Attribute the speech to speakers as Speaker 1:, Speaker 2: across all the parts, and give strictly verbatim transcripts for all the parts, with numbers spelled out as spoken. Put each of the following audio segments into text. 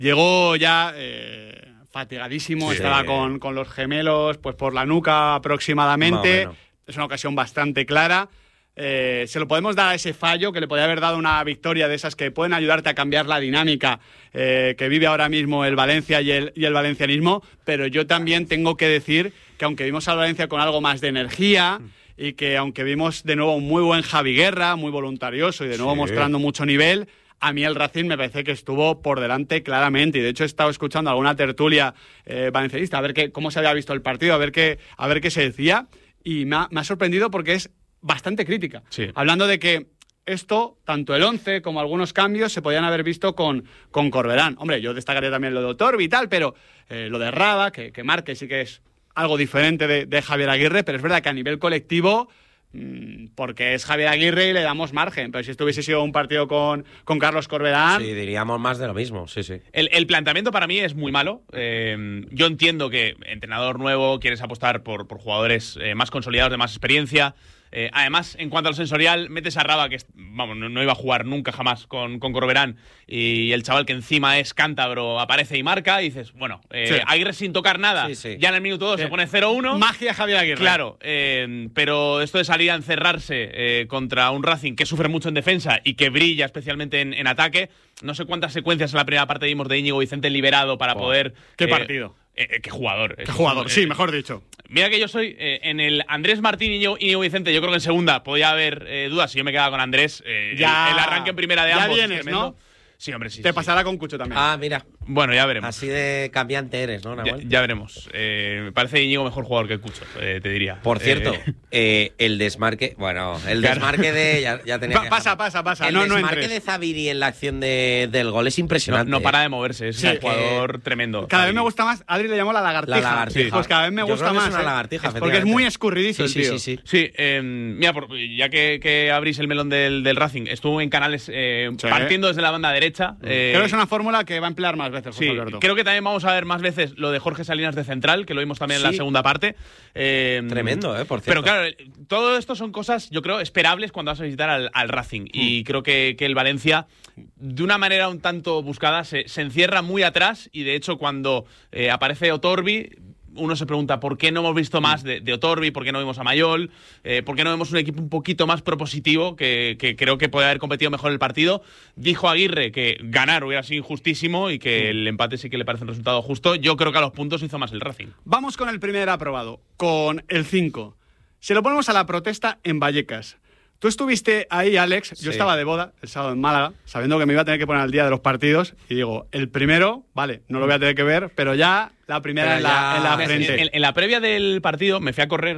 Speaker 1: llegó ya eh, fatigadísimo, sí. estaba con, con los gemelos pues por la nuca aproximadamente. Es una ocasión bastante clara. Eh, se lo podemos dar a ese fallo que le podría haber dado una victoria de esas que pueden ayudarte a cambiar la dinámica eh, que vive ahora mismo el Valencia y el, y el valencianismo, pero yo también tengo que decir que aunque vimos al Valencia con algo más de energía y que aunque vimos de nuevo un muy buen Javi Guerra, muy voluntarioso y de nuevo sí. mostrando mucho nivel, a mí el Racing me parece que estuvo por delante claramente, y de hecho he estado escuchando alguna tertulia eh, valencianista a ver qué, cómo se había visto el partido, a ver qué, a ver qué se decía, y me ha, me ha sorprendido porque es bastante crítica, sí. hablando de que esto, tanto el once como algunos cambios, se podían haber visto con, con Corberán. Hombre, yo destacaría también lo de Otorbi y tal, pero eh, lo de Raba, que, que marque sí que es algo diferente de, de Javier Aguirre, pero es verdad que a nivel colectivo, mmm, porque es Javier Aguirre y le damos margen, pero si esto hubiese sido un partido con, con Carlos Corberán...
Speaker 2: Sí, diríamos más de lo mismo, sí, sí.
Speaker 3: El, el planteamiento para mí es muy malo. Eh, yo entiendo que entrenador nuevo, quieres apostar por, por jugadores eh, más consolidados, de más experiencia... Eh, además, en cuanto a lo sensorial, metes a Raba, que vamos, no, no iba a jugar nunca jamás con, con Corberán, y el chaval que encima es cántabro aparece y marca, y dices, bueno, eh, sí. Aguirre sin tocar nada, sí, sí. ya en el minuto dos sí. se pone cero uno.
Speaker 1: Magia Javier Aguirre.
Speaker 3: Claro, eh, pero esto de salir a encerrarse eh, contra un Racing que sufre mucho en defensa y que brilla especialmente en, en ataque, no sé cuántas secuencias en la primera parte vimos de Íñigo Vicente liberado para oh, poder...
Speaker 1: ¡Qué
Speaker 3: eh,
Speaker 1: partido!
Speaker 3: Eh, qué jugador.
Speaker 1: Qué jugador, sí, mejor dicho.
Speaker 3: Mira que yo soy eh, en el Andrés Martín y Íñigo Vicente, yo creo que en segunda podía haber eh, dudas. Si yo me quedaba con Andrés, eh,
Speaker 1: ya,
Speaker 3: el, el arranque en primera de
Speaker 1: ya
Speaker 3: ambos.
Speaker 1: Ya vienes, ¿no?
Speaker 3: Sí, hombre, sí.
Speaker 1: Te
Speaker 3: sí,
Speaker 1: pasará
Speaker 3: sí.
Speaker 1: con Cucho también.
Speaker 2: Ah, mira.
Speaker 3: Bueno, ya veremos.
Speaker 2: Así de cambiante eres, ¿no,
Speaker 3: ya, ya veremos. Eh, me parece Íñigo mejor jugador que Cucho, eh, te diría.
Speaker 2: Por cierto, eh, eh, el desmarque... Bueno, el claro. desmarque de... Ya, ya tenía
Speaker 1: pa, pasa, pasa, pasa.
Speaker 2: El
Speaker 1: no,
Speaker 2: desmarque
Speaker 1: no
Speaker 2: de Zaviri en la acción de, del gol es impresionante.
Speaker 3: No, no para de moverse, es sí, un jugador eh, tremendo.
Speaker 1: Cada vez me gusta más... Adri le llamó la lagartija.
Speaker 2: La lagartija.
Speaker 1: Sí. Pues cada vez me
Speaker 2: Yo
Speaker 1: gusta
Speaker 2: creo que
Speaker 1: más.
Speaker 2: Es una
Speaker 1: eh.
Speaker 2: lagartija,
Speaker 1: es porque es muy escurridizo
Speaker 2: sí,
Speaker 1: el tío.
Speaker 2: Sí, sí, sí.
Speaker 3: sí eh, mira, por, ya que, que abrís el melón del, del Racing, estuvo en Canales eh, sí. partiendo desde la banda derecha. Eh,
Speaker 1: creo que es una fórmula que va a emplear más veces, José
Speaker 3: sí,
Speaker 1: Alberto.
Speaker 3: Creo que también vamos a ver más veces lo de Jorge Salinas de central, que lo vimos también sí. en la segunda parte.
Speaker 2: Eh, Tremendo, ¿eh? Por cierto.
Speaker 3: Pero claro, todo esto son cosas, yo creo, esperables cuando vas a visitar al, al Racing. Mm. Y creo que, que el Valencia, de una manera un tanto buscada, se, se encierra muy atrás. Y de hecho, cuando eh, aparece Otorbi, uno se pregunta por qué no hemos visto más de, de Otorbi, por qué no vimos a Mayol, eh, por qué no vemos un equipo un poquito más propositivo, que, que creo que puede haber competido mejor el partido. Dijo Aguirre que ganar hubiera sido injustísimo y que el empate sí que le parece un resultado justo. Yo creo que a los puntos hizo más el Racing.
Speaker 1: Vamos con el primer aprobado, con el cinco. Se lo ponemos a la protesta en Vallecas. Tú estuviste ahí, Alex, yo sí. estaba de boda el sábado en Málaga, sabiendo que me iba a tener que poner al día de los partidos, y digo, el primero, vale, no lo voy a tener que ver, pero ya la primera en la, en la frente.
Speaker 3: En, en la previa del partido me fui a correr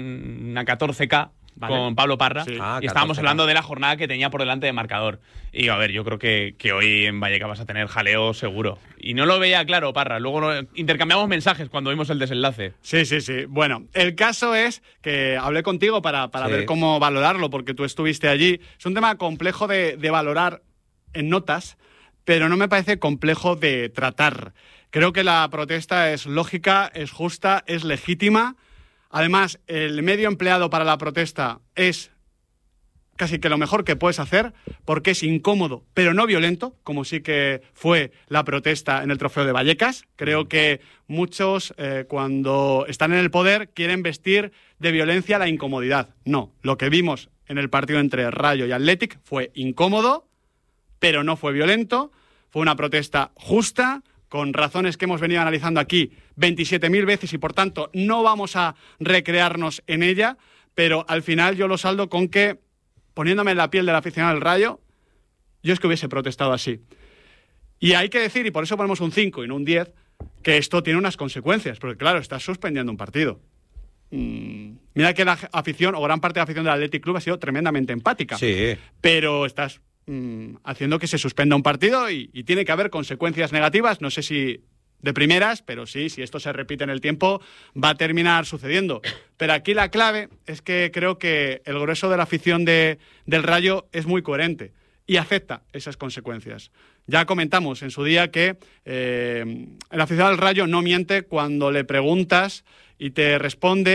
Speaker 3: una catorce K vale. con Pablo Parra sí. ah, y estábamos hablando de la jornada que tenía por delante de marcador. Y a ver, yo creo que, que hoy en Vallecas vas a tener jaleo seguro. Y no lo veía claro, Parra. Luego no, intercambiamos mensajes cuando vimos el desenlace.
Speaker 1: Sí, sí, sí. Bueno, el caso es que hablé contigo para, para sí. ver cómo valorarlo, porque tú estuviste allí. Es un tema complejo de, de valorar en notas, pero no me parece complejo de tratar. Creo que la protesta es lógica, es justa, es legítima. Además, el medio empleado para la protesta es casi que lo mejor que puedes hacer, porque es incómodo, pero no violento, como sí que fue la protesta en el Trofeo de Vallecas. Creo que muchos, eh, cuando están en el poder, quieren vestir de violencia la incomodidad. No, lo que vimos en el partido entre Rayo y Athletic fue incómodo, pero no fue violento. Fue una protesta justa, con razones que hemos venido analizando aquí veintisiete mil veces y, por tanto, no vamos a recrearnos en ella, pero al final yo lo saldo con que, poniéndome en la piel del aficionado del Rayo, yo es que hubiese protestado así. Y hay que decir, y por eso ponemos un cinco y no un diez, que esto tiene unas consecuencias, porque claro, estás suspendiendo un partido. Mm, mira que la afición, o gran parte de la afición del Athletic Club ha sido tremendamente empática,
Speaker 2: sí.
Speaker 1: pero estás mm, haciendo que se suspenda un partido y, y tiene que haber consecuencias negativas, no sé si de primeras, pero sí, si esto se repite en el tiempo, va a terminar sucediendo. Pero aquí la clave es que creo que el grueso de la afición de, del Rayo es muy coherente y acepta esas consecuencias. Ya comentamos en su día que eh, el aficionado del Rayo no miente cuando le preguntas y te responde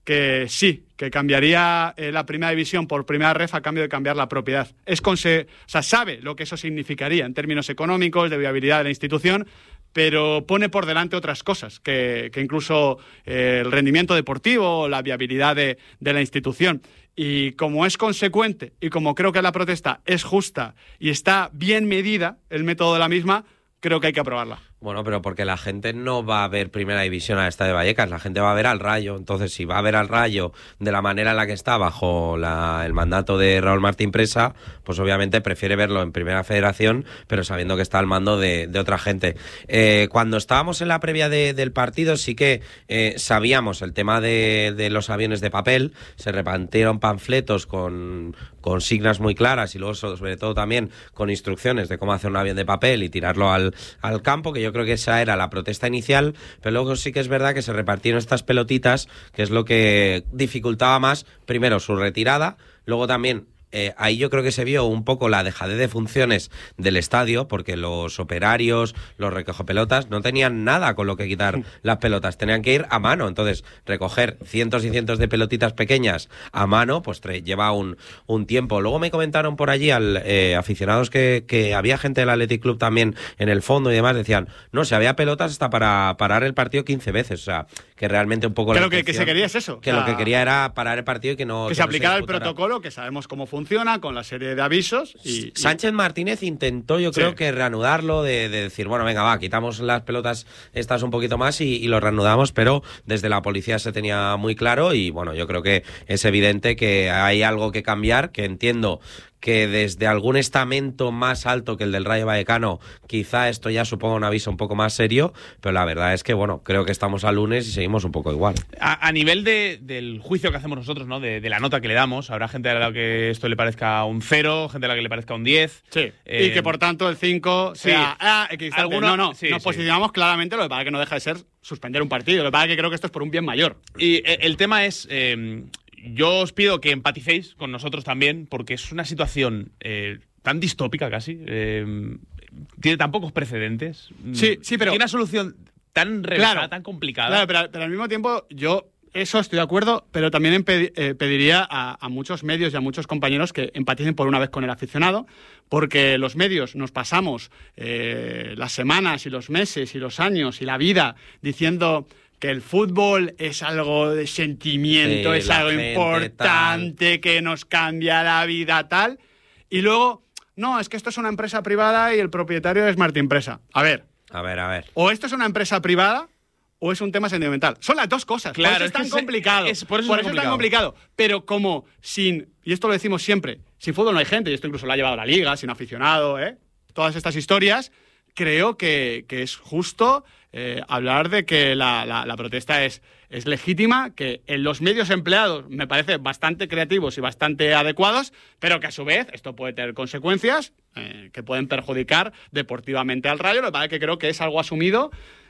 Speaker 1: que sí, que cambiaría eh, la primera división por primera ref a cambio de cambiar la propiedad. Es conse- o sea, sabe lo que eso significaría en términos económicos, de viabilidad de la institución, pero pone por delante otras cosas, que, que incluso eh, el rendimiento deportivo, la viabilidad de, de la institución. Y como es consecuente y como creo que la protesta es justa y está bien medida el método de la misma, creo que hay que aprobarla.
Speaker 2: Bueno, pero porque la gente no va a ver Primera División al Estadio de Vallecas, la gente va a ver al Rayo. Entonces, si va a ver al Rayo de la manera en la que está bajo la, el mandato de Raúl Martín Presa, pues obviamente prefiere verlo en Primera Federación, pero sabiendo que está al mando de, de otra gente. Eh, cuando estábamos en la previa de, del partido, sí que eh, sabíamos el tema de, de los aviones de papel, se repartieron panfletos con, con signas muy claras y luego sobre todo también con instrucciones de cómo hacer un avión de papel y tirarlo al, al campo, que yo creo que esa era la protesta inicial, pero luego sí que es verdad que se repartieron estas pelotitas, que es lo que dificultaba más, primero su retirada, luego también Eh, ahí yo creo que se vio un poco la dejadez de funciones del estadio, porque los operarios, los recogepelotas, no tenían nada con lo que quitar las pelotas, tenían que ir a mano. Entonces, recoger cientos y cientos de pelotitas pequeñas a mano, pues tre- lleva un, un tiempo. Luego me comentaron por allí al, eh, aficionados que, que había gente del Athletic Club también en el fondo y demás, decían, no, se había pelotas hasta para parar el partido quince veces, o sea, que realmente un poco...
Speaker 1: Que
Speaker 2: la
Speaker 1: lo que, que se quería es eso.
Speaker 2: Que
Speaker 1: o sea,
Speaker 2: lo que quería era parar el partido y que no...
Speaker 1: Que,
Speaker 2: que
Speaker 1: se
Speaker 2: no
Speaker 1: aplicara
Speaker 2: se
Speaker 1: el protocolo, que sabemos cómo funciona, con la serie de avisos. Y, y...
Speaker 2: Sánchez Martínez intentó, yo creo
Speaker 1: sí.
Speaker 2: que reanudarlo, de, de decir, bueno, venga, va, quitamos las pelotas estas un poquito más y, y lo reanudamos, pero desde la policía se tenía muy claro y, bueno, yo creo que es evidente que hay algo que cambiar, que entiendo que desde algún estamento más alto que el del Rayo Vallecano quizá esto ya suponga un aviso un poco más serio, pero la verdad es que, bueno, creo que estamos a lunes y seguimos un poco igual.
Speaker 3: A, a nivel de, del juicio que hacemos nosotros, ¿no? De, de la nota que le damos, habrá gente a la que esto le parezca un cero, gente a la que le parezca un diez.
Speaker 1: Sí,
Speaker 3: eh,
Speaker 1: y que por tanto el cinco
Speaker 3: sí.
Speaker 1: sea ah, equidistante.
Speaker 3: Alguno-
Speaker 1: No, no,
Speaker 3: sí,
Speaker 1: nos
Speaker 3: sí.
Speaker 1: posicionamos claramente, lo que pasa es que no deja de ser suspender un partido, lo que pasa es que creo que esto es por un bien mayor.
Speaker 3: Y eh, el tema es, eh, yo os pido que empaticéis con nosotros también, porque es una situación eh, tan distópica casi, eh, tiene tan pocos precedentes,
Speaker 1: Sí, sí, pero-
Speaker 3: tiene una solución tan revelada,
Speaker 1: Claro.
Speaker 3: tan complicada.
Speaker 1: Claro, pero, pero al mismo tiempo yo eso estoy de acuerdo, pero también empe- eh, pediría a, a muchos medios y a muchos compañeros que empaticen por una vez con el aficionado, porque los medios nos pasamos eh, las semanas y los meses y los años y la vida diciendo que el fútbol es algo de sentimiento,
Speaker 2: Sí,
Speaker 1: es
Speaker 2: la
Speaker 1: algo
Speaker 2: gente,
Speaker 1: importante, que nos cambia la vida, tal, y luego, no, es que esto es una empresa privada y el propietario es Martín Presa. A ver,
Speaker 2: A ver, a ver.
Speaker 1: o esto es una empresa privada o es un tema sentimental. Son las dos cosas.
Speaker 3: Claro,
Speaker 1: por eso es
Speaker 3: es que
Speaker 1: tan
Speaker 3: es-
Speaker 1: complicado.
Speaker 3: es- por eso es tan
Speaker 1: tan complicado. Pero como sin, y esto lo decimos siempre, sin fútbol no hay gente, y esto incluso lo ha llevado a la liga, sin aficionado, ¿eh? Todas estas historias, creo que, que es justo eh, hablar de que la, la- la protesta es, es legítima, que en los medios empleados me parece bastante creativos y bastante adecuados, pero que a su vez esto puede tener consecuencias eh, que pueden perjudicar deportivamente al Rayo. Lo que pasa es que creo que es algo asumido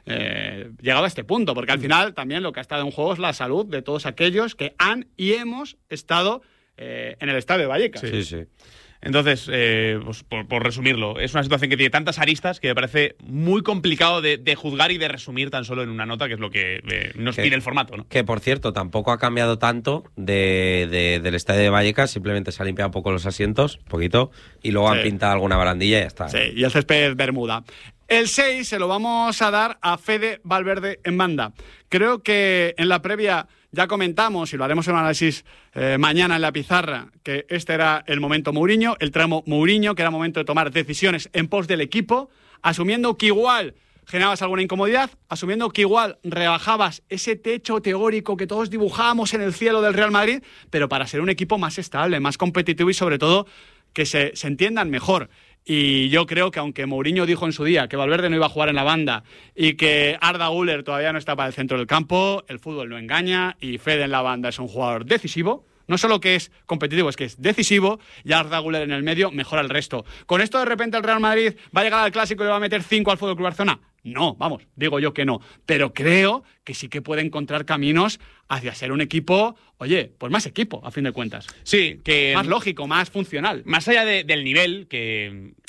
Speaker 1: eh, llegado a este punto, porque al final también lo que ha estado en juego es la salud de todos aquellos que han y hemos estado eh, en el estadio de Vallecas.
Speaker 2: Sí, sí.
Speaker 3: Entonces, eh, pues, por, por resumirlo, es una situación que tiene tantas aristas que me parece muy complicado de, de juzgar y de resumir tan solo en una nota, que es lo que eh, nos
Speaker 2: Que-
Speaker 3: pide el formato, ¿no?
Speaker 2: Que, por cierto, tampoco ha cambiado tanto de, de- del estadio de Vallecas, simplemente se han limpiado un poco los asientos, un poquito, y luego
Speaker 1: Sí.
Speaker 2: han pintado alguna barandilla y ya está.
Speaker 1: Sí, y el césped Bermuda. El seis se lo vamos a dar a Fede Valverde en banda. Creo que en la previa ya comentamos, y lo haremos en un análisis eh, mañana en la pizarra, que este era el momento Mourinho, el tramo Mourinho, que era momento de tomar decisiones en pos del equipo, asumiendo que igual generabas alguna incomodidad, asumiendo que igual rebajabas ese techo teórico que todos dibujábamos en el cielo del Real Madrid, pero para ser un equipo más estable, más competitivo y sobre todo que se, se entiendan mejor. Y yo creo que aunque Mourinho dijo en su día que Valverde no iba a jugar en la banda y que Arda Güler todavía no está para el centro del campo, el fútbol no engaña y Fede en la banda es un jugador decisivo. No solo que es competitivo, es que es decisivo, y Arda Güler en el medio mejora el resto. ¿Con esto de repente el Real Madrid va a llegar al Clásico y le va a meter cinco al Fútbol Club Barcelona? No, vamos, digo yo que no. Pero creo que sí que puede encontrar caminos hacia ser un equipo, oye, pues más equipo, a fin de cuentas.
Speaker 3: Sí, que
Speaker 1: Más lógico, más funcional.
Speaker 3: más allá de- del nivel, que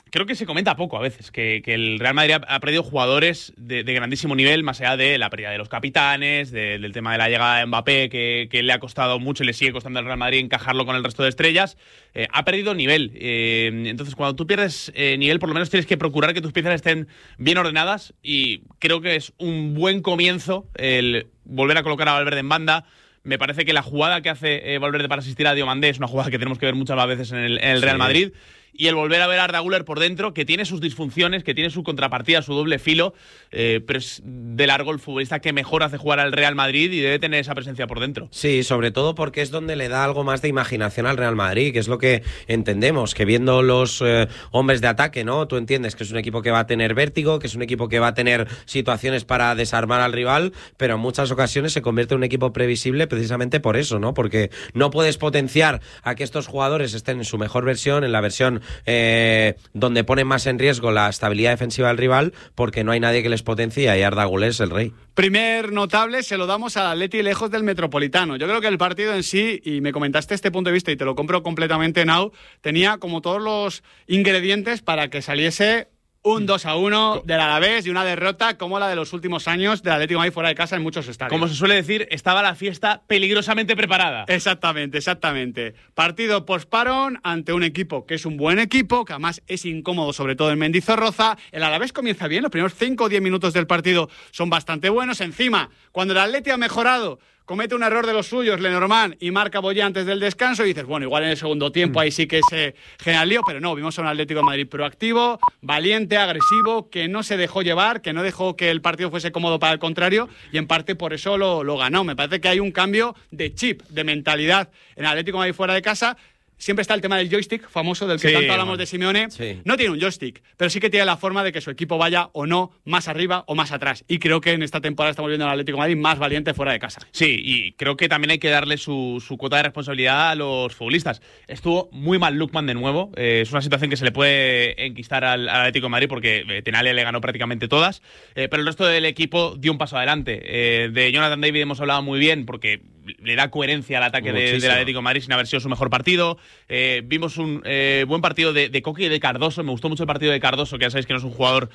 Speaker 3: Creo que se comenta poco a veces, que, que el Real Madrid ha, ha perdido jugadores de, de grandísimo nivel, más allá de la pérdida de los capitanes, de, del tema de la llegada de Mbappé, que, que le ha costado mucho y le sigue costando al Real Madrid encajarlo con el resto de estrellas. Eh, ha perdido nivel. Eh, entonces, cuando tú pierdes eh, nivel, por lo menos tienes que procurar que tus piezas estén bien ordenadas, y creo que es un buen comienzo el volver a colocar a Valverde en banda. Me parece que la jugada que hace eh, Valverde para asistir a Diomandé es una jugada que tenemos que ver muchas más veces en el, en el Real
Speaker 2: Sí.
Speaker 3: Madrid. Y el volver a ver a Arda Güler por dentro, que tiene sus disfunciones, que tiene su contrapartida, su doble filo, eh, pero es de largo el futbolista que mejor hace jugar al Real Madrid y debe tener esa presencia por dentro.
Speaker 2: Sí, sobre todo porque es donde le da algo más de imaginación al Real Madrid, que es lo que entendemos, que viendo los eh, hombres de ataque, ¿no? Tú entiendes que es un equipo que va a tener vértigo, que es un equipo que va a tener situaciones para desarmar al rival, pero en muchas ocasiones se convierte en un equipo previsible precisamente por eso, ¿no? Porque no puedes potenciar a que estos jugadores estén en su mejor versión, en la versión eh, donde ponen más en riesgo la estabilidad defensiva del rival, porque no hay nadie que les potencie, y ahí Arda Güler es el rey.
Speaker 1: Primer notable se lo damos al Atleti lejos del Metropolitano. Yo creo que el partido en sí, y me comentaste este punto de vista y te lo compro completamente, Nau, tenía como todos los ingredientes para que saliese un dos a uno del Alavés y una derrota como la de los últimos años del Atlético de Madrid fuera de casa en muchos estadios.
Speaker 3: Como se suele decir, estaba la fiesta peligrosamente preparada.
Speaker 1: Exactamente, exactamente. Partido post-parón ante un equipo que es un buen equipo, que además es incómodo, sobre todo en Mendizorroza. El Alavés comienza bien, los primeros cinco o diez minutos del partido son bastante buenos. Encima, cuando el Atleti ha mejorado, comete un error de los suyos, Lenormand, y marca Boyé antes del descanso, y dices, bueno, igual en el segundo tiempo ahí sí que se genera el lío, pero no, vimos a un Atlético de Madrid proactivo, valiente, agresivo, que no se dejó llevar, que no dejó que el partido fuese cómodo para el contrario, y en parte por eso lo, lo ganó. Me parece que hay un cambio de chip, de mentalidad en el Atlético de Madrid fuera de casa. Siempre está el tema del joystick famoso del que
Speaker 3: Sí,
Speaker 1: tanto hablamos
Speaker 3: bueno.
Speaker 1: de Simeone.
Speaker 2: Sí.
Speaker 1: No tiene un joystick, pero sí que tiene la forma de que su equipo vaya o no más arriba o más atrás. Y creo que en esta temporada estamos viendo al Atlético de Madrid más valiente fuera de casa.
Speaker 3: Sí, y creo que también hay que darle su, su cuota de responsabilidad a los futbolistas. Estuvo muy mal Lookman de nuevo. Eh, es una situación que se le puede enquistar al, al Atlético de Madrid porque eh, Tenaglia le ganó prácticamente todas. Eh, pero el resto del equipo dio un paso adelante. Eh, de Jonathan David hemos hablado muy bien porque le da coherencia al ataque de, del Atlético de Madrid sin haber sido su mejor partido. Eh, vimos un eh, buen partido de, de Coque y de Cardoso. Me gustó mucho el partido de Cardoso, que ya sabéis que no es un jugador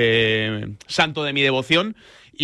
Speaker 3: eh, santo de mi devoción.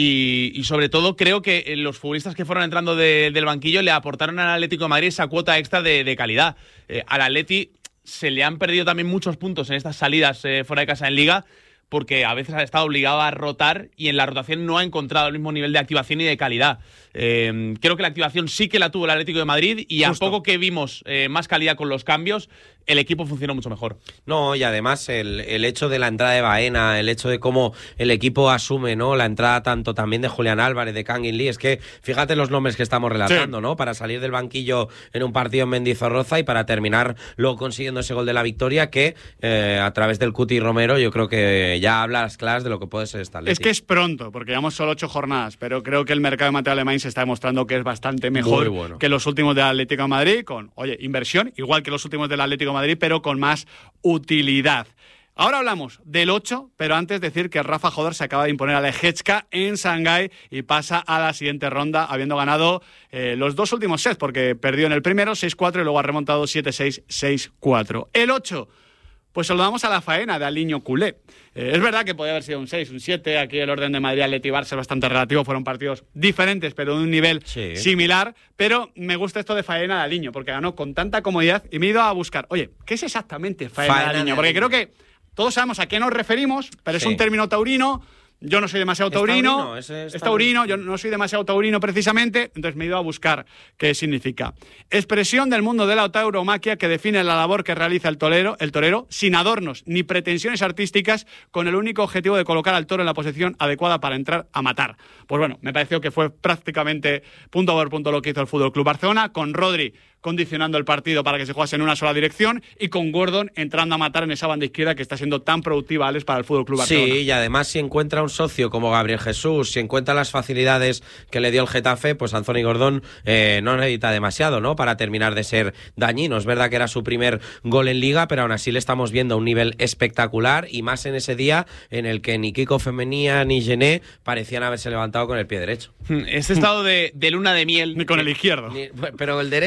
Speaker 3: Y, y sobre todo creo que los futbolistas que fueron entrando de, del banquillo le aportaron al Atlético de Madrid esa cuota extra de, de calidad. Eh, al Atleti se le han perdido también muchos puntos en estas salidas eh, fuera de casa en Liga, porque a veces ha estado obligado a rotar y en la rotación no ha encontrado el mismo nivel de activación y de calidad. Eh, creo que la activación sí que la tuvo el Atlético de Madrid y
Speaker 1: Justo.
Speaker 3: a poco que vimos eh, más calidad con los cambios, el equipo funcionó mucho mejor.
Speaker 2: No, y además el, el hecho de la entrada de Baena, el hecho de cómo el equipo asume, ¿no?, la entrada tanto también de Julián Álvarez, de Kangin Lee, es que fíjate los nombres que estamos relatando,
Speaker 1: Sí.
Speaker 2: ¿no?, para salir del banquillo en un partido en Mendizorroza y para terminar luego consiguiendo ese gol de la victoria que eh, a través del Cuti Romero yo creo que ya habla a las claras de lo que puede ser esta Atleti.
Speaker 1: Es que es pronto, porque llevamos solo ocho jornadas, pero creo que el mercado de material alemán se está demostrando que es bastante mejor
Speaker 2: Muy bueno.
Speaker 1: que los últimos del Atlético de Madrid, con, oye, inversión, igual que los últimos del Atlético de Madrid, pero con más utilidad. Ahora hablamos del ocho, pero antes decir que el Rafa Jodar se acaba de imponer a Lechecka en Shanghái y pasa a la siguiente ronda, habiendo ganado eh, los dos últimos sets, porque perdió en el primero seis cuatro y luego ha remontado siete seis, seis cuatro. El ocho, pues saludamos a la faena de Aliño Culé. Eh, es verdad que podía haber sido un seis, un siete, aquí el orden de Madrid Atleti Barça es bastante relativo, fueron partidos diferentes, pero de un nivel
Speaker 2: Sí.
Speaker 1: similar, pero me gusta esto de faena de Aliño, porque ganó con tanta comodidad y me he ido a buscar, oye, ¿qué es exactamente faena,
Speaker 2: Faena
Speaker 1: de
Speaker 2: de
Speaker 1: Aliño? Porque
Speaker 2: Aliño.
Speaker 1: creo que todos sabemos a qué nos referimos, pero es
Speaker 2: Sí.
Speaker 1: un término taurino. Yo no soy demasiado
Speaker 2: Es
Speaker 1: taurino,
Speaker 2: taurino, ese es
Speaker 1: es taurino, yo
Speaker 2: taurino.
Speaker 1: no soy demasiado taurino precisamente, entonces me he ido a buscar qué significa. Expresión del mundo de la tauromaquia que define la labor que realiza el torero, el torero, sin adornos ni pretensiones artísticas, con el único objetivo de colocar al toro en la posición adecuada para entrar a matar. Pues bueno, me pareció que fue prácticamente punto por punto lo que hizo el Fútbol Club Barcelona, con Rodri condicionando el partido para que se jugase en una sola dirección y con Gordon entrando a matar en esa banda izquierda que está siendo tan productiva, Alex, para el Fútbol Club Barcelona.
Speaker 2: Sí, y además si encuentra un socio como Gabriel Jesús, si encuentra las facilidades que le dio el Getafe, pues Anthony Gordon eh, no necesita demasiado, ¿no?, para terminar de ser dañino. Es verdad que era su primer gol en Liga, pero aún así le estamos viendo a un nivel espectacular y más en ese día en el que ni Kiko Femenía ni Gené parecían haberse levantado con el pie derecho.
Speaker 3: Este estado de, de luna de miel...
Speaker 1: Ni con el izquierdo.
Speaker 2: Ni- pero el derecho más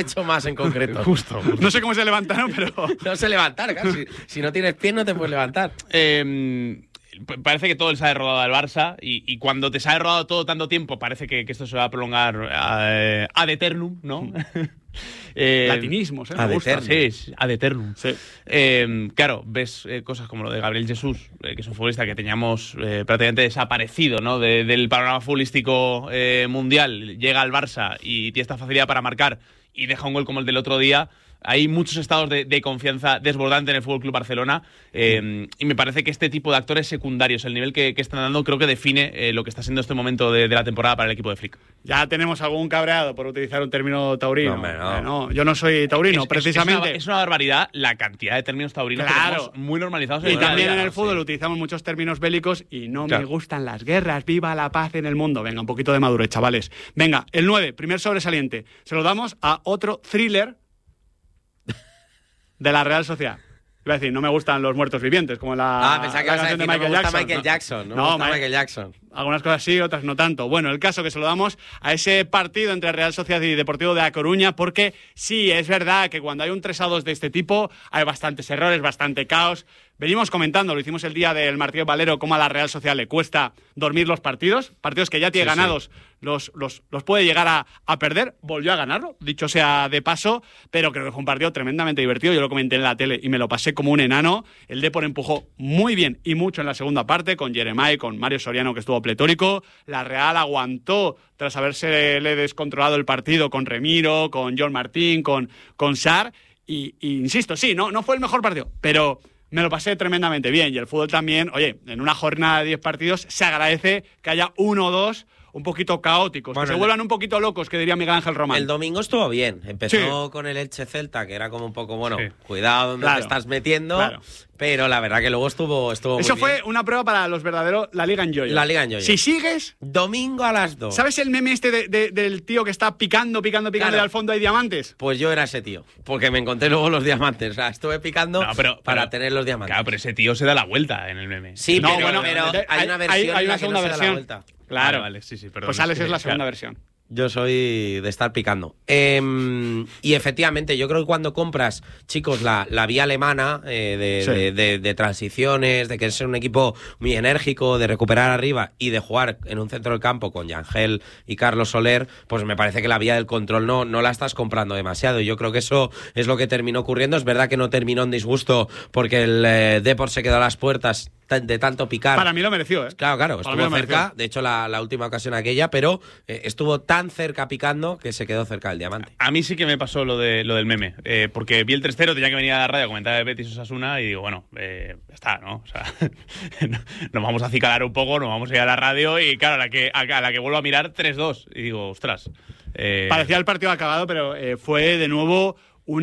Speaker 2: más en concreto.
Speaker 3: Justo, justo.
Speaker 1: No sé cómo se levantaron, pero...
Speaker 2: No sé levantar, claro. Si, si no tienes pies no te puedes levantar.
Speaker 3: Eh, parece que todo el sale rodado al Barça y, y cuando te sale rodado todo tanto tiempo parece que, que esto se va a prolongar eh, ad eternum, ¿no?
Speaker 1: eh, Latinismos, ¿eh?
Speaker 3: Ad eternum. Sí, sí, ad eternum.
Speaker 1: Sí.
Speaker 3: Eh, claro, ves eh, cosas como lo de Gabriel Jesús, eh, que es un futbolista que teníamos eh, prácticamente desaparecido, ¿no? De, del panorama futbolístico eh, mundial. Llega al Barça y tiene esta facilidad para marcar y deja un gol como el del otro día. Hay muchos estados de, de confianza desbordante en el F C Barcelona eh, y me parece que este tipo de actores secundarios, el nivel que, que están dando, creo que define eh, lo que está siendo este momento de, de la temporada para el equipo de Flick.
Speaker 1: Ya tenemos algún cabreado por utilizar un término taurino.
Speaker 2: No, hombre, no.
Speaker 1: Eh, no, yo no soy taurino,
Speaker 3: es,
Speaker 1: precisamente.
Speaker 3: Es una, es una barbaridad la cantidad de términos taurinos
Speaker 1: Claro.
Speaker 3: que tenemos muy normalizados.
Speaker 1: Y
Speaker 3: en el
Speaker 1: también
Speaker 3: día a
Speaker 1: en
Speaker 3: día,
Speaker 1: el fútbol
Speaker 3: sí.
Speaker 1: utilizamos muchos términos bélicos y no
Speaker 3: Claro.
Speaker 1: me gustan las guerras. ¡Viva la paz en el mundo! Venga, un poquito de madurez, chavales. Venga, el nueve, primer sobresaliente. Se lo damos a otro thriller de la Real Sociedad. Iba a decir, no me gustan los muertos vivientes, como la,
Speaker 2: Ah, pensaba que
Speaker 1: la
Speaker 2: ibas a
Speaker 1: canción de
Speaker 2: decir, no
Speaker 1: Michael
Speaker 2: me gusta
Speaker 1: Jackson.
Speaker 2: Michael Jackson. No,
Speaker 1: No,
Speaker 2: me gusta
Speaker 1: Ma-
Speaker 2: Michael Jackson.
Speaker 1: Algunas cosas sí, otras no tanto. Bueno, el caso que se lo damos a ese partido entre Real Sociedad y Deportivo de A Coruña, porque sí, es verdad que cuando hay un tres a dos de este tipo hay bastantes errores, bastante caos. Venimos comentando, lo hicimos el día del Martínez Valero, cómo a la Real Sociedad le cuesta dormir los partidos, partidos que ya tiene
Speaker 2: Sí,
Speaker 1: ganados, los, los, los puede llegar a, a perder, volvió a ganarlo, dicho sea de paso, pero creo que fue un partido tremendamente divertido, yo lo comenté en la tele y me lo pasé como un enano. El Depor empujó muy bien y mucho en la segunda parte, con Jeremai, con Mario Soriano, que estuvo pletórico. La Real aguantó tras haberse le descontrolado el partido con Remiro, con John Martín, con, con Sar, y, y insisto, sí, no, no fue el mejor partido, pero me lo pasé tremendamente bien. Y el fútbol también, oye, en una jornada de diez partidos se agradece que haya uno o dos un poquito caóticos,
Speaker 2: Bueno,
Speaker 1: que se
Speaker 2: el-
Speaker 1: vuelvan un poquito locos, que diría Miguel Ángel Román.
Speaker 2: El domingo estuvo bien. Empezó
Speaker 1: Sí.
Speaker 2: con el Elche Celta, que era como un poco, bueno,
Speaker 3: Sí.
Speaker 2: cuidado donde
Speaker 1: Claro.
Speaker 2: te estás metiendo.
Speaker 1: Claro.
Speaker 2: Pero la verdad que luego estuvo, estuvo
Speaker 1: Eso
Speaker 2: muy
Speaker 1: fue
Speaker 2: bien.
Speaker 1: una prueba para los verdaderos La Liga en Yoyo.
Speaker 2: La Liga en Yoyo.
Speaker 1: Si sigues,
Speaker 2: Domingo a las dos.
Speaker 1: ¿sabes el meme este de- de- del tío que está picando, picando, picando
Speaker 2: Claro.
Speaker 1: y al fondo hay diamantes?
Speaker 2: Pues yo era ese tío, porque me encontré luego los diamantes. O sea, estuve picando
Speaker 3: No, pero-
Speaker 2: para
Speaker 3: pero-
Speaker 2: tener los diamantes.
Speaker 3: Claro, pero ese tío se da la vuelta en el meme.
Speaker 2: Sí,
Speaker 1: No,
Speaker 2: pero,
Speaker 1: bueno,
Speaker 2: pero
Speaker 1: de-
Speaker 2: hay una versión
Speaker 1: hay
Speaker 2: en
Speaker 1: una
Speaker 2: la que
Speaker 1: segunda
Speaker 2: no se da la
Speaker 1: versión.
Speaker 2: vuelta.
Speaker 1: Claro.
Speaker 3: Vale, vale, sí, sí, perdón.
Speaker 1: Pues Alex
Speaker 3: Sí,
Speaker 1: es la
Speaker 3: claro.
Speaker 1: segunda versión.
Speaker 2: Yo soy de estar picando. Eh, y efectivamente, yo creo que cuando compras, chicos, la, la vía alemana eh, de,
Speaker 1: Sí.
Speaker 2: de, de- de transiciones, de que ser un equipo muy enérgico, de recuperar arriba y de jugar en un centro del campo con Yangel y Carlos Soler, pues me parece que la vía del control no, no la estás comprando demasiado. Y yo creo que eso es lo que terminó ocurriendo. Es verdad que no terminó en disgusto porque el eh, Depor se quedó a las puertas tan- de tanto picar.
Speaker 1: Para mí lo mereció, ¿eh?
Speaker 2: Claro, claro,
Speaker 1: Para mí
Speaker 2: estuvo
Speaker 1: lo
Speaker 2: cerca,
Speaker 1: mereció.
Speaker 2: de hecho la, la última ocasión aquella, pero eh, estuvo tan cerca picando que se quedó cerca del diamante.
Speaker 3: A mí sí que me pasó lo, de, lo del meme, eh, porque vi el tres cero, tenía que venir a la radio a comentar de Betis Osasuna y digo, bueno, eh, ya está, ¿no? O sea, no- nos vamos a acicalar un poco, nos vamos a ir a la radio y claro, a la que, a la que vuelvo a mirar tres dos y digo, ostras. eh,
Speaker 1: Parecía el partido acabado, pero eh, fue de nuevo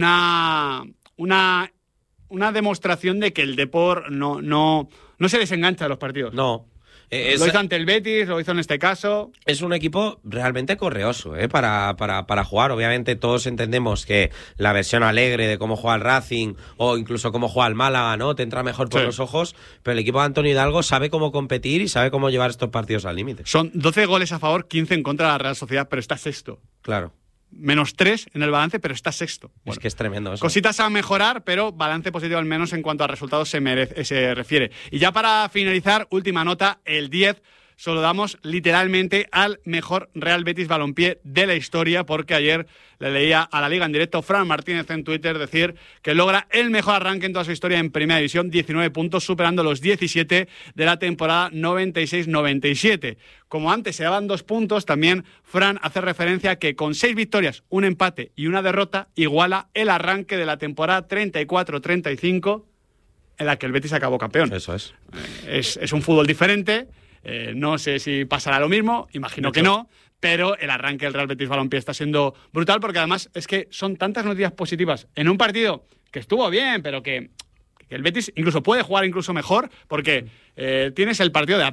Speaker 1: una, una, una demostración de que el Depor no, no, no se desengancha de los partidos.
Speaker 2: No. Eh, es,
Speaker 1: Lo hizo ante el Betis, lo hizo en este caso.
Speaker 2: es un equipo realmente correoso ¿eh? para, para, para jugar. Obviamente todos entendemos que la versión alegre de cómo juega el Racing o incluso cómo juega el Málaga, ¿no? Te entra mejor por
Speaker 1: Sí.
Speaker 2: los ojos, pero el equipo de Antonio Hidalgo sabe cómo competir y sabe cómo llevar estos partidos al límite.
Speaker 1: Son doce goles a favor, quince en contra de la Real Sociedad, pero está sexto.
Speaker 2: Claro.
Speaker 1: Menos tres en el balance, pero está sexto.
Speaker 2: Es
Speaker 1: Bueno,
Speaker 2: que es tremendo eso.
Speaker 1: cositas a mejorar, pero balance positivo al menos en cuanto a resultados se, merece, se refiere. Y ya para finalizar, última nota, el diez. Solo damos literalmente al mejor Real Betis Balompié de la historia, porque ayer le leía a la Liga en directo Fran Martínez en Twitter decir que logra el mejor arranque en toda su historia en Primera División, diecinueve puntos, superando los diecisiete de la temporada noventa y seis noventa y siete. Como antes se daban dos puntos, también Fran hace referencia a que con seis victorias, un empate y una derrota, iguala el arranque de la temporada treinta y cuatro treinta y cinco, en la que el Betis acabó campeón.
Speaker 2: Eso es.
Speaker 1: Es, es un fútbol diferente. Eh, no sé si pasará lo mismo, imagino que no, pero el arranque del Real Betis Balompié está siendo brutal, porque además es que son tantas noticias positivas en un partido que estuvo bien, pero que, que el Betis incluso puede jugar incluso mejor, porque eh, tienes el partido de Abde,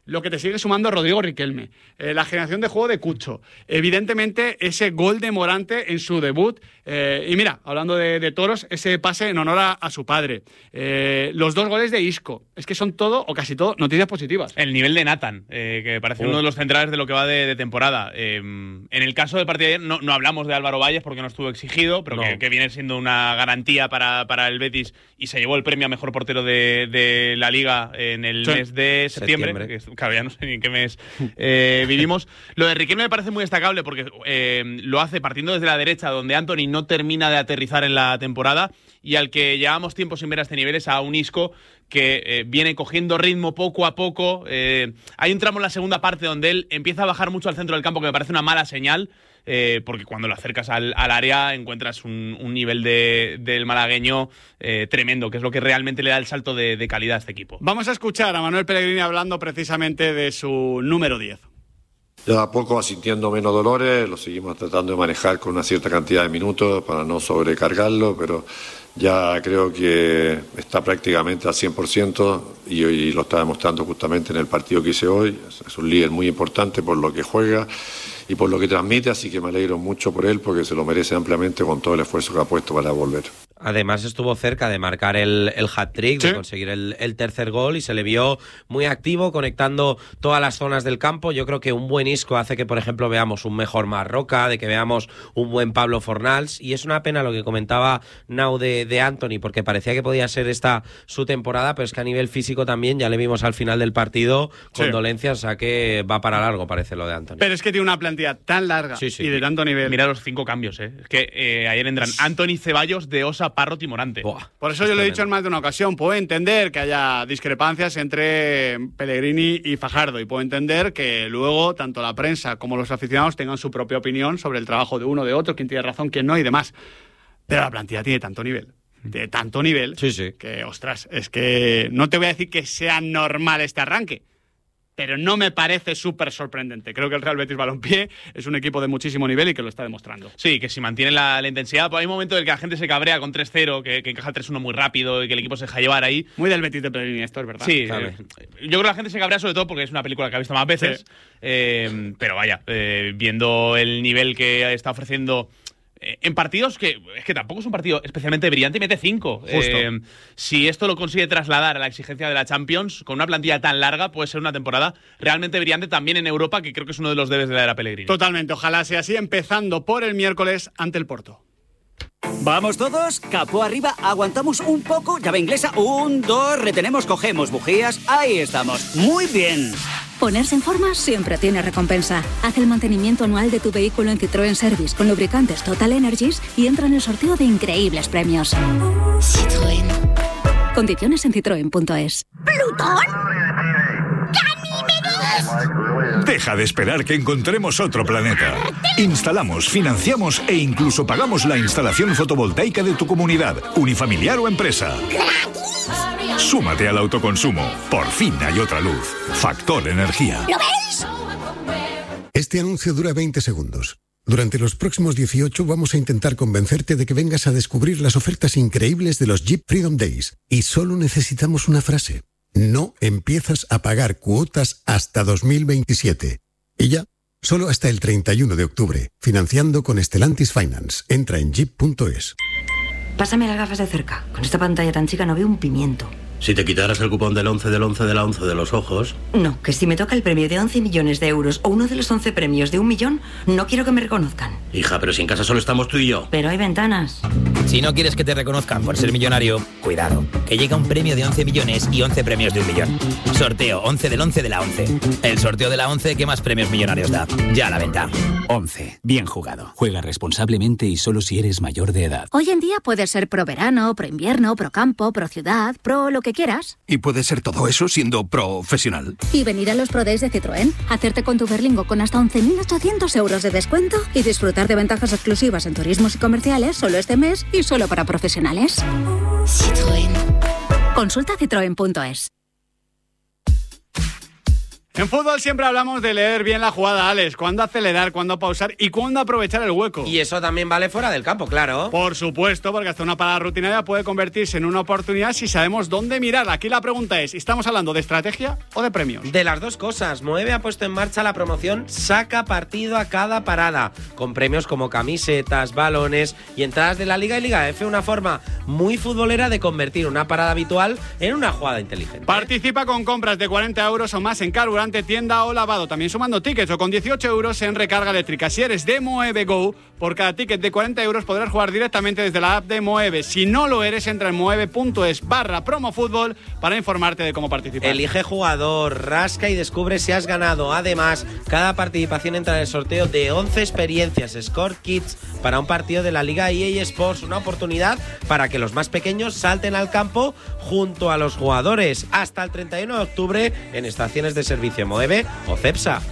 Speaker 1: lo que te sigue sumando Rodrigo Riquelme, eh, la generación de juego de Cucho, evidentemente ese gol de Morante en su debut, eh, y mira, hablando de, de toros, ese pase en honor a, a su padre, eh, los dos goles de Isco, es que son todo, o casi todo, noticias positivas.
Speaker 3: El nivel de Nathan, eh, que parece uh. uno de los centrales de lo que va de, de temporada. Eh, en el caso del partido de ayer, no, no hablamos de Álvaro Valles porque no estuvo exigido, pero no. que, que viene siendo una garantía para, para el Betis y se llevó el premio a mejor portero de, de la Liga en el sí. mes de septiembre. septiembre. Que, claro, ya no sé ni en qué mes eh, vivimos. Lo de Riquelme me parece muy destacable porque eh, lo hace partiendo desde la derecha, donde Antony no termina de aterrizar en la temporada, y al que llevamos tiempo sin ver a este nivel es a un Isco que eh, viene cogiendo ritmo poco a poco. Eh, hay un tramo en la segunda parte donde él empieza a bajar mucho al centro del campo, que me parece una mala señal, eh, porque cuando lo acercas al, al área encuentras un, un nivel de, del malagueño eh, tremendo, que es lo que realmente le da el salto de, de calidad a este equipo.
Speaker 1: Vamos a escuchar a Manuel Pellegrini hablando precisamente de su número diez.
Speaker 4: Ya a poco va sintiendo menos dolores, lo seguimos tratando de manejar con una cierta cantidad de minutos para no sobrecargarlo, pero ya creo que está prácticamente al cien por ciento y hoy lo está demostrando justamente en el partido que hice hoy. Es un líder muy importante por lo que juega y por lo que transmite, así que me alegro mucho por él porque se lo merece ampliamente con todo el esfuerzo que ha puesto para volver.
Speaker 2: Además estuvo cerca de marcar el, el hat-trick, ¿sí? de conseguir el, el tercer gol, y se le vio muy activo, conectando todas las zonas del campo. Yo creo que un buen Isco hace que, por ejemplo, veamos un mejor Marroca, de que veamos un buen Pablo Fornals, y es una pena lo que comentaba Nau de, de Antony, porque parecía que podía ser esta su temporada, pero es que a nivel físico también, ya le vimos al final del partido con sí. dolencias, o sea que va para largo, parece lo de Antony.
Speaker 1: Pero es que tiene una plantilla tan larga sí, sí. y de tanto nivel.
Speaker 3: Mira los cinco cambios, ¿eh? Es que eh, ayer entran Antony, Ceballos, De Osa, Parrot y Morante.
Speaker 1: Buah, Por eso yo lo he dicho en más de una ocasión. Puedo entender que haya discrepancias entre Pellegrini y Fajardo, y puedo entender que luego tanto la prensa como los aficionados tengan su propia opinión sobre el trabajo de uno, de otro, quién tiene razón, quién no y demás. Pero la plantilla tiene tanto nivel, de tanto nivel,
Speaker 2: sí, sí.
Speaker 1: que, ostras, es que no te voy a decir que sea normal este arranque, pero no me parece súper sorprendente. Creo que el Real Betis Balompié es un equipo de muchísimo nivel y que lo está demostrando.
Speaker 3: Sí, que si mantiene la, la intensidad, pues hay un momento en el que la gente se cabrea con tres cero, que, que encaja tres uno muy rápido y que el equipo se deja llevar ahí.
Speaker 1: Muy del Betis de Pellegrini esto, es verdad.
Speaker 3: Sí, claro. eh, yo creo que la gente se cabrea sobre todo porque es una película que ha visto más veces, sí. eh, pero vaya, eh, viendo el nivel que está ofreciendo en partidos que es que tampoco es un partido especialmente brillante y mete cinco. Eh, si esto lo consigue trasladar a la exigencia de la Champions, con una plantilla tan larga, puede ser una temporada realmente brillante también en Europa, que creo que es uno de los debes de la era Pellegrini.
Speaker 1: Totalmente, ojalá sea así, empezando por el miércoles ante el Porto.
Speaker 5: ¿Vamos todos? Capó arriba, aguantamos un poco, llave inglesa, un, dos, retenemos, cogemos bujías, ahí estamos, muy bien.
Speaker 6: Ponerse en forma siempre tiene recompensa. Haz el mantenimiento anual de tu vehículo en Citroën Service con lubricantes Total Energies y entra en el sorteo de increíbles premios. Citroën. Condiciones en citroen punto es.
Speaker 7: ¿Plutón? ¡Ganímedes!
Speaker 8: Deja de esperar que encontremos otro planeta. Instalamos, financiamos e incluso pagamos la instalación fotovoltaica de tu comunidad, unifamiliar o empresa.
Speaker 7: ¡Gratis!
Speaker 8: Súmate al autoconsumo. Por fin hay otra luz. Factor Energía.
Speaker 7: ¿Lo veis?
Speaker 9: Este anuncio dura veinte segundos. Durante los próximos dieciocho vamos a intentar convencerte de que vengas a descubrir las ofertas increíbles de los Jeep Freedom Days. Y solo necesitamos una frase. No empiezas a pagar cuotas hasta dos mil veintisiete. Y ya, solo hasta el treinta y uno de octubre. Financiando con Stellantis Finance. Entra en jeep punto es.
Speaker 10: Pásame las gafas de cerca. Con esta pantalla tan chica no veo un pimiento.
Speaker 11: Si te quitaras el cupón del once del once de la once de los ojos...
Speaker 10: No, que si me toca el premio de once millones de euros o uno de los once premios de un millón, no quiero que me reconozcan.
Speaker 11: Hija, pero si en casa solo estamos tú y yo.
Speaker 10: Pero hay ventanas.
Speaker 12: Si no quieres que te reconozcan por ser millonario, cuidado, que llega un premio de once millones y once premios de un millón. Sorteo once del once de la once. El sorteo de la once que más premios millonarios da. Ya a la venta.
Speaker 13: once. Bien jugado. Juega responsablemente y solo si eres mayor de edad.
Speaker 6: Hoy en día puedes ser pro verano, pro invierno, pro campo, pro ciudad, pro lo que quieras.
Speaker 13: Y puede ser todo eso siendo profesional.
Speaker 6: Y venir a los Pro Days de Citroën, hacerte con tu Berlingo con hasta once mil ochocientos euros de descuento y disfrutar de ventajas exclusivas en turismos y comerciales solo este mes y solo para profesionales. Citroën. Consulta citroen punto es.
Speaker 1: En fútbol siempre hablamos de leer bien la jugada, Alex. Cuándo acelerar, cuándo pausar y cuándo aprovechar el hueco.
Speaker 2: Y eso también vale fuera del campo, claro.
Speaker 1: Por supuesto, porque hasta una parada rutinaria puede convertirse en una oportunidad si sabemos dónde mirar. Aquí la pregunta es, ¿estamos hablando de estrategia o de premios?
Speaker 2: De las dos cosas. Moeve ha puesto en marcha la promoción Saca partido a cada parada, con premios como camisetas, balones y entradas de la Liga y Liga F. Una forma muy futbolera de convertir una parada habitual en una jugada inteligente.
Speaker 1: Participa con compras de cuarenta euros o más en carburante, tienda o lavado, también sumando tickets, o con dieciocho euros en recarga eléctrica. Si eres de Moeve Go, por cada ticket de cuarenta euros podrás jugar directamente desde la app de Moeve. Si no lo eres, entra en moeve.es barra promofútbol para informarte de cómo participar.
Speaker 2: Elige jugador, rasca y descubre si has ganado. Además, cada participación entra en el sorteo de once experiencias Score Kits para un partido de la Liga E A Sports. Una oportunidad para que los más pequeños salten al campo junto a los jugadores. Hasta el treinta y uno de octubre en estaciones de servicio Moeve o Cepsa.